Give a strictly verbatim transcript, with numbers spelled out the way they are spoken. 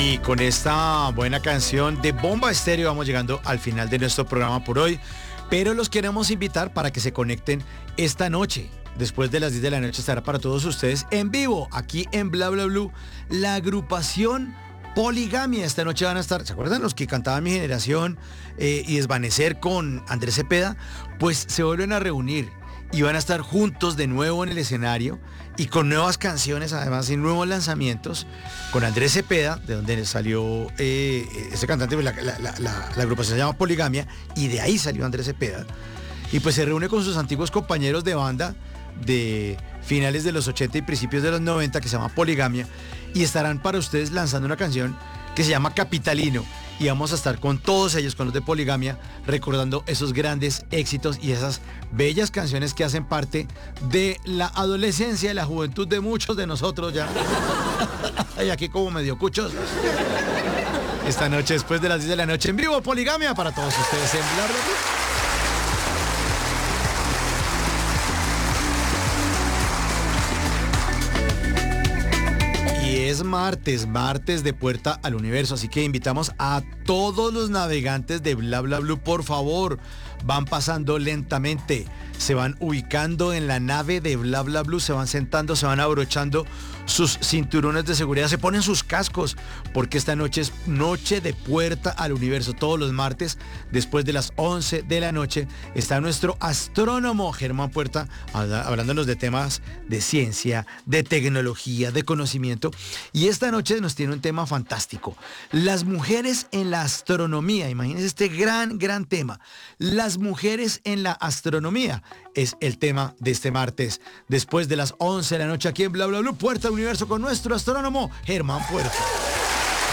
Y con esta buena canción de Bomba Estéreo vamos llegando al final de nuestro programa por hoy, pero los queremos invitar para que se conecten esta noche. Después de las diez de la noche estará para todos ustedes en vivo, aquí en Bla Bla Blue, la agrupación Poligamia. Esta noche van a estar, ¿se acuerdan los que cantaban Mi Generación eh, y Desvanecer con Andrés Cepeda? Pues se vuelven a reunir y van a estar juntos de nuevo en el escenario y con nuevas canciones, además, y nuevos lanzamientos, con Andrés Cepeda, de donde salió eh, ese cantante, la, la, la, la, la agrupación se llama Poligamia, y de ahí salió Andrés Cepeda. Y pues se reúne con sus antiguos compañeros de banda de finales de los ochenta y principios de los noventa, que se llama Poligamia, y estarán para ustedes lanzando una canción que se llama Capitalino, y vamos a estar con todos ellos, con los de Poligamia, recordando esos grandes éxitos y esas bellas canciones que hacen parte de la adolescencia y la juventud de muchos de nosotros ya. Y aquí como medio cuchos. Esta noche, después de las diez de la noche, en vivo, Poligamia para todos ustedes en Bla Bla Bla. Es martes, martes de Puerta al Universo, así que invitamos a todos los navegantes de Bla Bla Blue, por favor, van pasando lentamente, se van ubicando en la nave de Bla Bla Blue, se van sentando, se van abrochando sus cinturones de seguridad, se ponen sus cascos, porque esta noche es noche de Puerta al Universo. Todos los martes, después de las once de la noche, está nuestro astrónomo Germán Puerta hablándonos de temas de ciencia, de tecnología, de conocimiento. Y esta noche nos tiene un tema fantástico: las mujeres en la astronomía. Imagínense este gran, gran tema. Las mujeres en la astronomía es el tema de este martes, después de las once de la noche, aquí en Bla Bla Blue, Puerta al Universo, con nuestro astrónomo Germán Puerta.